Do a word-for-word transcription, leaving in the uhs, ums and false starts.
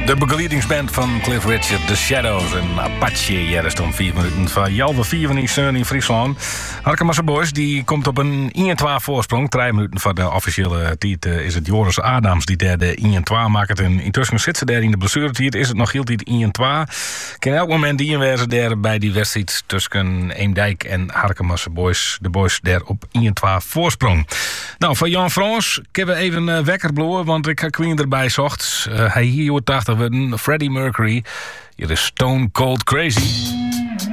De begeleidingsband van Cliff Richard, The Shadows en Apache. Ja, dat is dan vier minuten van Jalve vier van die steun in Friesland. Harkemasse Boys die komt op een één twee voorsprong. Drie minuten van de officiële tijd uh, is het Joris Adams die derde één twee maakt. En intussen zit ze daar in de blessuretijd. Is het nog heel tijd één twee. Kan elk moment die inwezen daar bij die wedstrijd tussen Eemdijk en Harkemasse Boys. De boys daar op één twee voorsprong. Nou, van Jan Frans kunnen we even uh, wekker bloeien, want ik ga Queen erbij zocht. Uh, hij hier wordt tachtig. Freddie Mercury. Hier is Stone Cold Crazy.